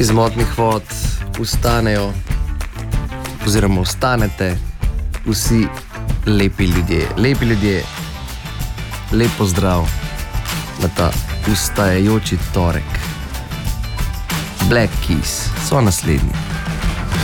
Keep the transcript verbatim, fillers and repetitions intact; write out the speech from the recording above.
iz motnih vod vstanejo, oziroma vstanete vsi lepi ljudje. Lepi ljudje, lep pozdrav na ta vstajajoči torek. Black Keys so naslednji.